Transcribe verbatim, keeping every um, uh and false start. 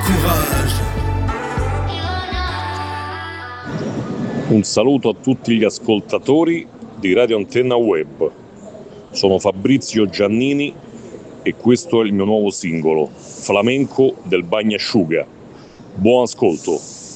courage. Un saluto a tutti gli ascoltatori di Radio Antenna Web. Sono Fabrizio Giannini e questo è il mio nuovo singolo, Flamenco del Bagnasciuga. Buon ascolto.